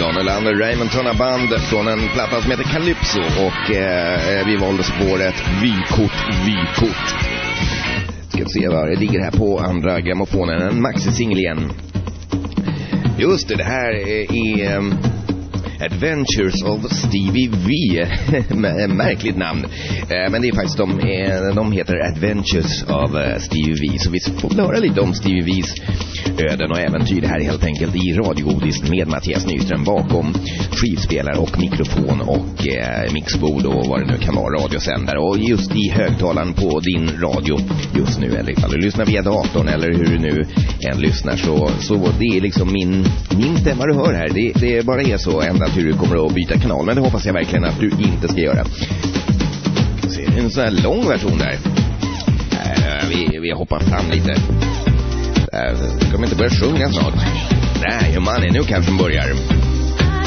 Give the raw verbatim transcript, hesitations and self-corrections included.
Dan Olander, Raymond Turner Band från en platta som heter Calypso. Och eh, vi valde spåret Vykort, Vykort. Ska se vad det ligger här på andra grammofonen. En maxi-singel igen. Just det, det här är um, Adventures of Stevie V. Märkligt namn. uh, Men det är faktiskt de, de heter Adventures of Stevie V. Så vi får höra lite om Stevie V's öden och äventyr här helt enkelt i Radiogodis med Mattias Nyström bakom skivspelare och mikrofon och eh, mixbord och vad det nu kan vara, radiosändare och just i högtalaren på din radio just nu, eller ifall du lyssnar via datorn eller hur du nu än lyssnar, så, så det är liksom min, min stämma du hör här, det, det bara är så ända till du kommer att byta kanal, men det hoppas jag verkligen att du inte ska göra. Se, en sån här lång version där. äh, vi, vi hoppar fram lite. Jag kommer inte börja sjunga snart. Nej, man är nu kanske börjar.